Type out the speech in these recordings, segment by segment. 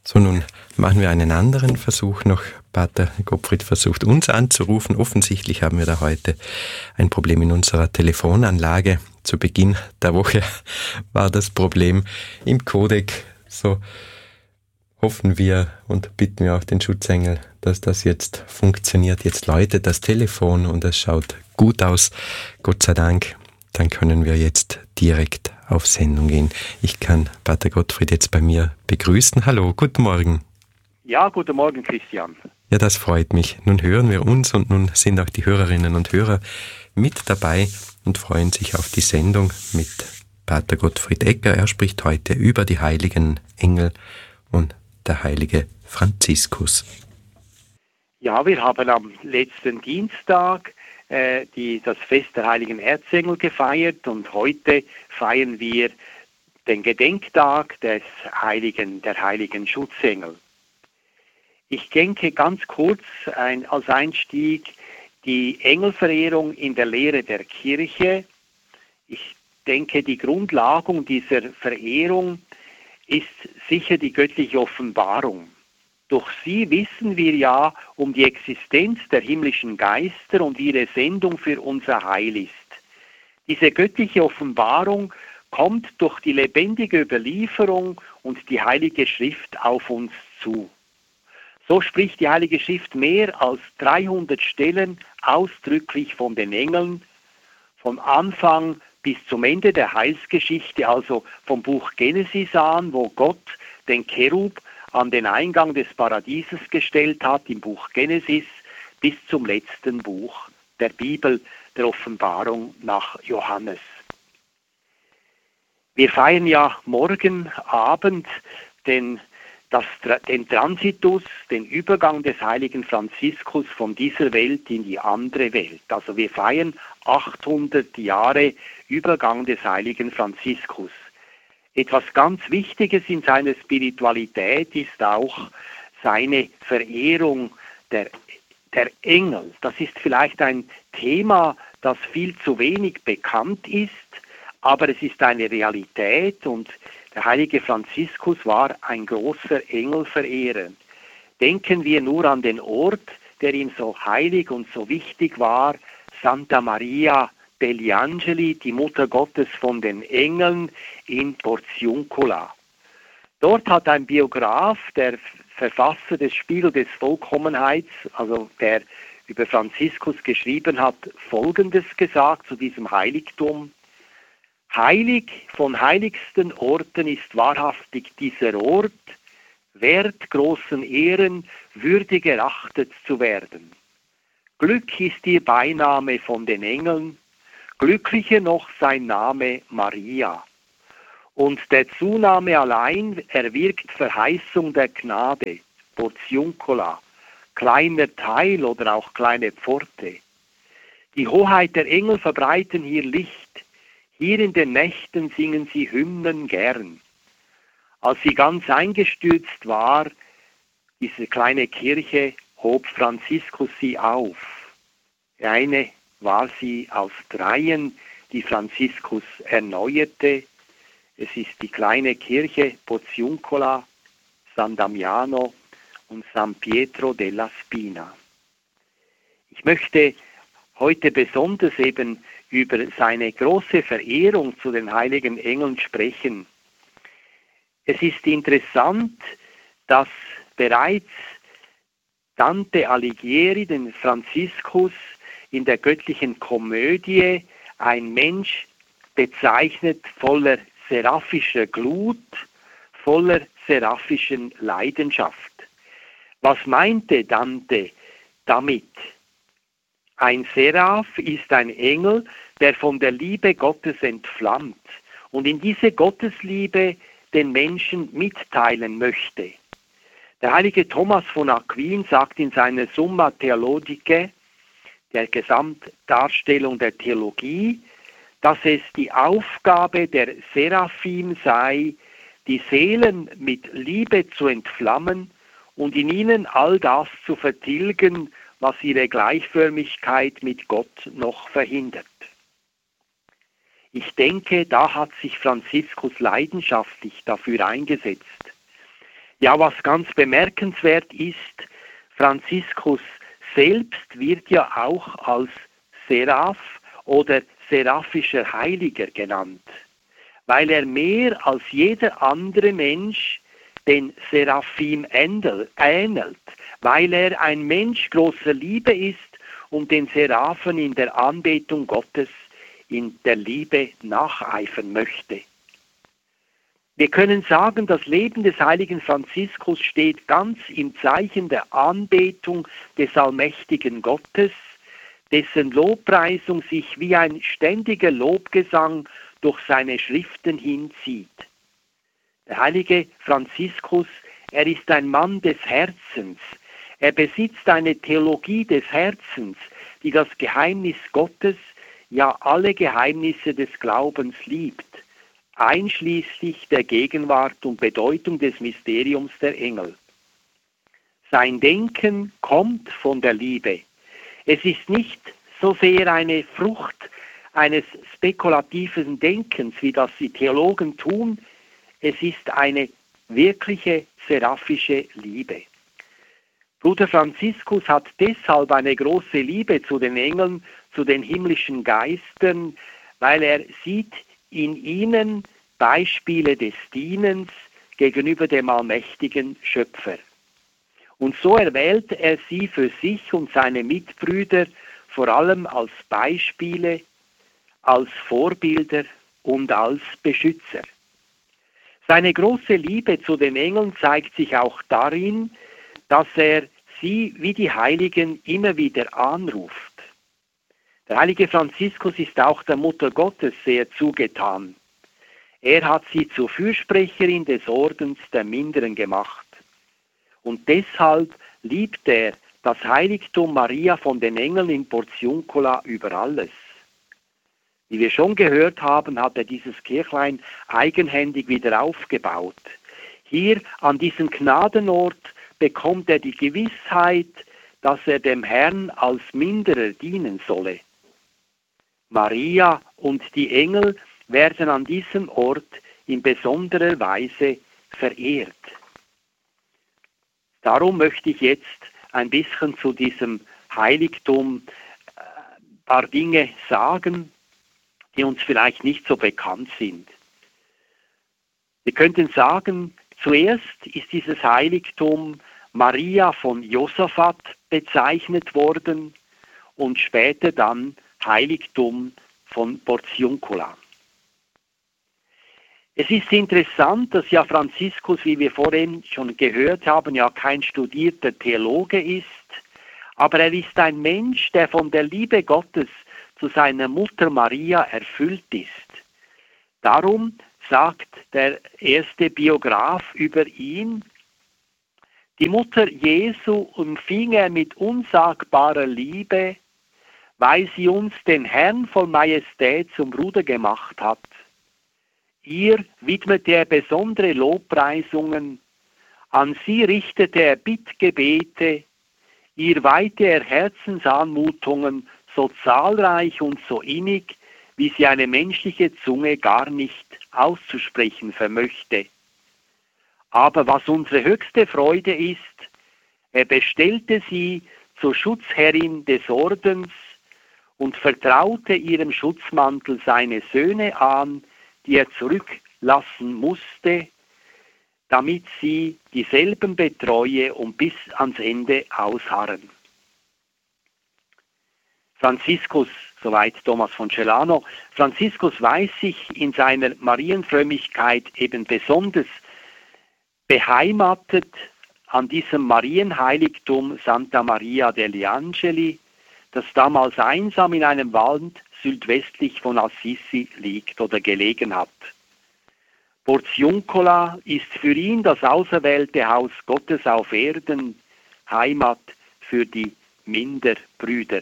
So, nun machen wir einen anderen Versuch noch. Pater Gottfried versucht uns anzurufen. Offensichtlich haben wir da heute ein Problem in unserer Telefonanlage. Zu Beginn der Woche war das Problem im Codec. So hoffen wir und bitten wir auch den Schutzengel, dass das jetzt funktioniert. Jetzt läutet das Telefon und es schaut gut aus. Gott sei Dank. Dann können wir jetzt direkt auf Sendung gehen. Ich kann Pater Gottfried jetzt bei mir begrüßen. Hallo, guten Morgen. Ja, guten Morgen, Christian. Ja, das freut mich. Nun hören wir uns und nun sind auch die Hörerinnen und Hörer mit dabei und freuen sich auf die Sendung mit Pater Gottfried Egger. Er spricht heute über die heiligen Engel und der heilige Franziskus. Ja, wir haben am letzten Dienstag das Fest der heiligen Erzengel gefeiert und heute feiern wir den Gedenktag der heiligen Schutzengel. Ich denke ganz kurz als Einstieg die Engelverehrung in der Lehre der Kirche. Ich denke, die Grundlagung dieser Verehrung ist sicher die göttliche Offenbarung. Durch sie wissen wir ja um die Existenz der himmlischen Geister und ihre Sendung für unser Heil ist. Diese göttliche Offenbarung kommt durch die lebendige Überlieferung und die Heilige Schrift auf uns zu. So spricht die Heilige Schrift mehr als 300 Stellen ausdrücklich von den Engeln, vom Anfang bis zum Ende der Heilsgeschichte, also vom Buch Genesis an, wo Gott den Cherub an den Eingang des Paradieses gestellt hat, im Buch Genesis, bis zum letzten Buch der Bibel, der Offenbarung nach Johannes. Wir feiern ja morgen Abend den Transitus, den Übergang des heiligen Franziskus von dieser Welt in die andere Welt. Also wir feiern 800 Jahre Übergang des heiligen Franziskus. Etwas ganz Wichtiges in seiner Spiritualität ist auch seine Verehrung der Engel. Das ist vielleicht ein Thema, das viel zu wenig bekannt ist, aber es ist eine Realität und der heilige Franziskus war ein großer Engelverehrer. Denken wir nur an den Ort, der ihm so heilig und so wichtig war, Santa Maria degli Angeli, die Mutter Gottes von den Engeln in Portiuncula. Dort hat ein Biograf, der Verfasser des Spiegel des Vollkommenheits, also der über Franziskus geschrieben hat, Folgendes gesagt zu diesem Heiligtum. Heilig von heiligsten Orten ist wahrhaftig dieser Ort, wert großen Ehren, würdig erachtet zu werden. Glück ist ihr Beiname von den Engeln, glücklicher noch sein Name Maria. Und der Zunahme allein erwirkt Verheißung der Gnade, Portiuncula, kleiner Teil oder auch kleine Pforte. Die Hoheit der Engel verbreiten hier Licht, hier in den Nächten singen sie Hymnen gern. Als sie ganz eingestürzt war, diese kleine Kirche, hob Franziskus sie auf. Eine war sie aus dreien, die Franziskus erneuerte. Es ist die kleine Kirche Portiuncula, San Damiano und San Pietro della Spina. Ich möchte heute besonders eben über seine große Verehrung zu den heiligen Engeln sprechen. Es ist interessant, dass bereits Dante Alighieri den Franziskus in der göttlichen Komödie ein Mensch bezeichnet voller seraphischer Glut, voller seraphischen Leidenschaft. Was meinte Dante damit? Ein Seraph ist ein Engel, der von der Liebe Gottes entflammt und in diese Gottesliebe den Menschen mitteilen möchte. Der heilige Thomas von Aquin sagt in seiner Summa Theologicae, der Gesamtdarstellung der Theologie, dass es die Aufgabe der Seraphim sei, die Seelen mit Liebe zu entflammen und in ihnen all das zu vertilgen, was ihre Gleichförmigkeit mit Gott noch verhindert. Ich denke, da hat sich Franziskus leidenschaftlich dafür eingesetzt. Ja, was ganz bemerkenswert ist, Franziskus selbst wird ja auch als Seraph oder seraphischer Heiliger genannt, weil er mehr als jeder andere Mensch den Seraphim ähnelt, weil er ein Mensch großer Liebe ist und den Seraphen in der Anbetung Gottes in der Liebe nacheifern möchte. Wir können sagen, das Leben des heiligen Franziskus steht ganz im Zeichen der Anbetung des allmächtigen Gottes, dessen Lobpreisung sich wie ein ständiger Lobgesang durch seine Schriften hinzieht. Der heilige Franziskus, er ist ein Mann des Herzens. Er besitzt eine Theologie des Herzens, die das Geheimnis Gottes, ja alle Geheimnisse des Glaubens liebt, einschließlich der Gegenwart und Bedeutung des Mysteriums der Engel. Sein Denken kommt von der Liebe. Es ist nicht so sehr eine Frucht eines spekulativen Denkens, wie das die Theologen tun. Es ist eine wirkliche seraphische Liebe. Bruder Franziskus hat deshalb eine große Liebe zu den Engeln, zu den himmlischen Geistern, weil er sieht in ihnen Beispiele des Dienens gegenüber dem allmächtigen Schöpfer. Und so erwählt er sie für sich und seine Mitbrüder vor allem als Beispiele, als Vorbilder und als Beschützer. Seine große Liebe zu den Engeln zeigt sich auch darin, dass er sie wie die Heiligen immer wieder anruft. Der heilige Franziskus ist auch der Mutter Gottes sehr zugetan. Er hat sie zur Fürsprecherin des Ordens der Minderen gemacht. Und deshalb liebt er das Heiligtum Maria von den Engeln in Portiuncula über alles. Wie wir schon gehört haben, hat er dieses Kirchlein eigenhändig wieder aufgebaut. Hier an diesem Gnadenort bekommt er die Gewissheit, dass er dem Herrn als Minderer dienen solle. Maria und die Engel werden an diesem Ort in besonderer Weise verehrt. Darum möchte ich jetzt ein bisschen zu diesem Heiligtum ein paar Dinge sagen, die uns vielleicht nicht so bekannt sind. Wir könnten sagen, zuerst ist dieses Heiligtum Maria von Josaphat bezeichnet worden und später dann Heiligtum von Portiuncula. Es ist interessant, dass ja Franziskus, wie wir vorhin schon gehört haben, ja kein studierter Theologe ist, aber er ist ein Mensch, der von der Liebe Gottes zu seiner Mutter Maria erfüllt ist. Darum sagt der erste Biograf über ihn: Die Mutter Jesu umfing er mit unsagbarer Liebe, weil sie uns den Herrn voll Majestät zum Bruder gemacht hat. Ihr widmete er besondere Lobpreisungen, an sie richtete er Bittgebete, ihr weihte er Herzensanmutungen so zahlreich und so innig, wie sie eine menschliche Zunge gar nicht auszusprechen vermöchte. Aber was unsere höchste Freude ist, er bestellte sie zur Schutzherrin des Ordens und vertraute ihrem Schutzmantel seine Söhne an, die er zurücklassen musste, damit sie dieselben betreue und bis ans Ende ausharren. Franziskus, soweit Thomas von Celano, Franziskus weiß sich in seiner Marienfrömmigkeit eben besonders beheimatet an diesem Marienheiligtum Santa Maria degli Angeli, das damals einsam in einem Wald südwestlich von Assisi liegt oder gelegen hat. Portiuncula ist für ihn das auserwählte Haus Gottes auf Erden, Heimat für die Minderbrüder.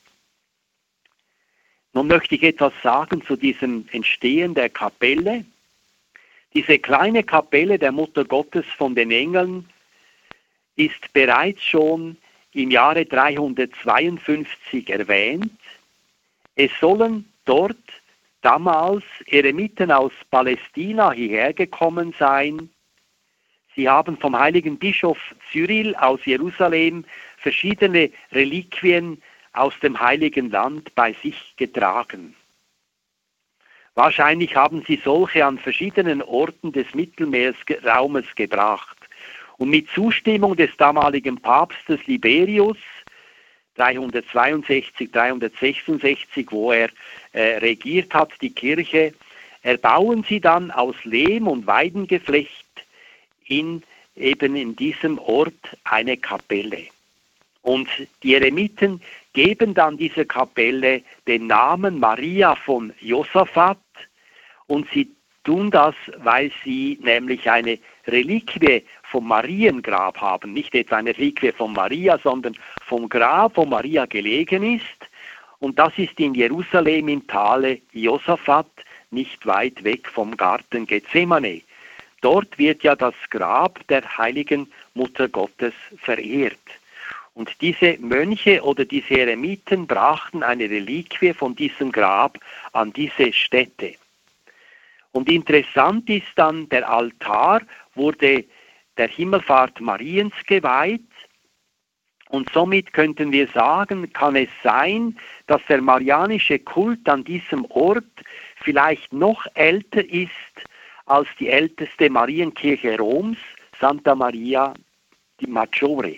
Nun möchte ich etwas sagen zu diesem Entstehen der Kapelle. Diese kleine Kapelle der Mutter Gottes von den Engeln ist bereits schon im Jahre 352 erwähnt. Es sollen dort damals Eremiten aus Palästina hierher gekommen sein. Sie haben vom heiligen Bischof Cyril aus Jerusalem verschiedene Reliquien aus dem heiligen Land bei sich getragen. Wahrscheinlich haben sie solche an verschiedenen Orten des Mittelmeerraumes gebracht. Und mit Zustimmung des damaligen Papstes Liberius 362, 366, wo er regiert hat, die Kirche, erbauen sie dann aus Lehm und Weidengeflecht eben in diesem Ort eine Kapelle. Und die Eremiten geben dann dieser Kapelle den Namen Maria von Josaphat, und sie tun das, weil sie nämlich eine Reliquie vom Mariengrab haben. Nicht etwa eine Reliquie von Maria, sondern vom Grab, wo Maria gelegen ist. Und das ist in Jerusalem im Tale Josaphat, nicht weit weg vom Garten Gethsemane. Dort wird ja das Grab der heiligen Mutter Gottes verehrt. Und diese Mönche oder diese Eremiten brachten eine Reliquie von diesem Grab an diese Stätte. Und interessant ist dann, der Altar wurde der Himmelfahrt Mariens geweiht. Und somit könnten wir sagen, kann es sein, dass der marianische Kult an diesem Ort vielleicht noch älter ist als die älteste Marienkirche Roms, Santa Maria di Maggiore.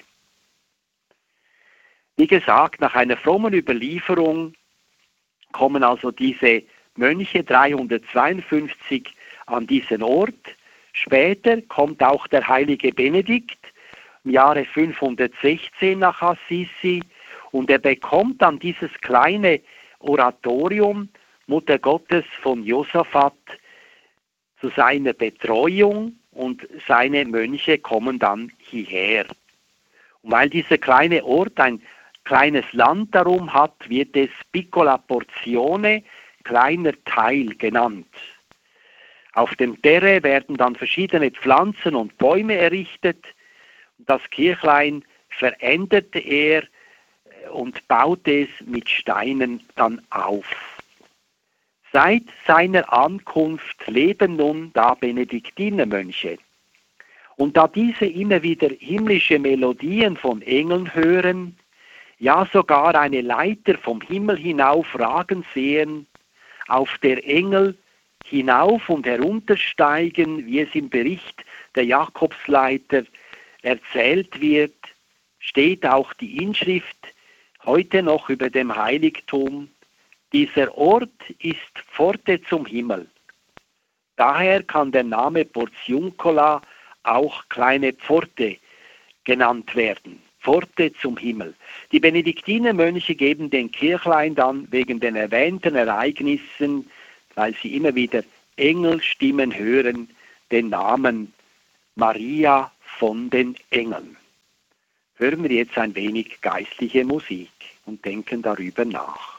Wie gesagt, nach einer frommen Überlieferung kommen also diese Mönche 352 an diesen Ort. Später kommt auch der heilige Benedikt im Jahre 516 nach Assisi, und er bekommt dann dieses kleine Oratorium Mutter Gottes von Josaphat zu seiner Betreuung, und seine Mönche kommen dann hierher. Und weil dieser kleine Ort ein kleines Land darum hat, wird es Piccola Porzione, kleiner Teil genannt. Auf dem Terre werden dann verschiedene Pflanzen und Bäume errichtet. Das Kirchlein veränderte er und baute es mit Steinen dann auf. Seit seiner Ankunft leben nun da Benediktinermönche. Und da diese immer wieder himmlische Melodien von Engeln hören, ja sogar eine Leiter vom Himmel hinauf ragen sehen, auf der Engel hinauf und heruntersteigen, wie es im Bericht der Jakobsleiter erzählt wird, steht auch die Inschrift heute noch über dem Heiligtum: Dieser Ort ist Pforte zum Himmel. Daher kann der Name Portiuncola auch kleine Pforte genannt werden. Pforte zum Himmel. Die Benediktinermönche geben den Kirchlein dann wegen den erwähnten Ereignissen, weil sie immer wieder Engelstimmen hören, den Namen Maria von den Engeln. Hören wir jetzt ein wenig geistliche Musik und denken darüber nach.